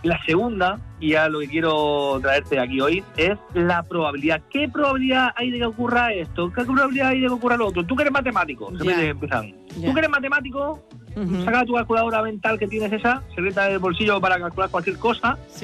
La segunda, y ya lo que quiero traerte aquí hoy, es la probabilidad. ¿Qué probabilidad hay de que ocurra esto? ¿Qué probabilidad hay de que ocurra lo otro? Tú que eres matemático, Ya. siempre empiezan. Ya. Tú que eres matemático, Ujú. saca tu calculadora mental que tienes esa, secreta del bolsillo para calcular cualquier cosa,